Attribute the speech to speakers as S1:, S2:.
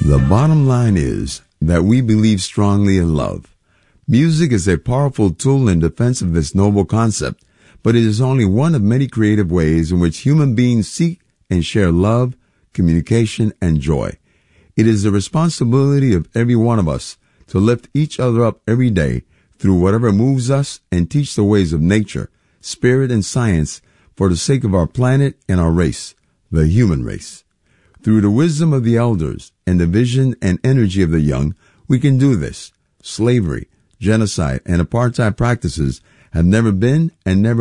S1: The bottom line is that we believe strongly in love. Music is a powerful tool in defense of this noble concept, but it is only one of many creative ways in which human beings seek and share love, communication, and joy. It is the responsibility of every one of us to lift each other up every day through whatever moves us and teach the ways of nature, spirit, and science for the sake of our planet and our race, the human race. Through the wisdom of the elders and the vision and energy of the young, we can do this. Slavery, genocide, and apartheid practices have never been and never